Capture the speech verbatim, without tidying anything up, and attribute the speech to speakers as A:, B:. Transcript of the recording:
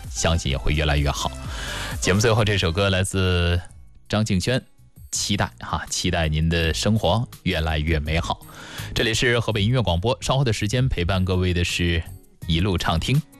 A: 相信也会越来越好。节目最后这首歌来自张敬轩，期待哈，期待您的生活越来越美好。这里是河北音乐广播，稍后的时间陪伴各位的是一路畅听。